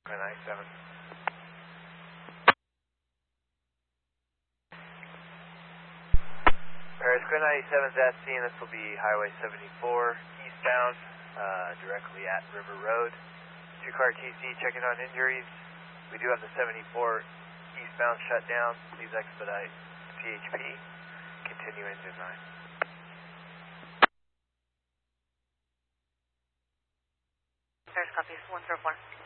97. Paris Square 97's at scene. This will be Highway 74 eastbound, directly at River Road. 2-car TC checking on injuries. We do have the 74 eastbound shut down. Please expedite PHP. Continue engine 9. Paris copies 104.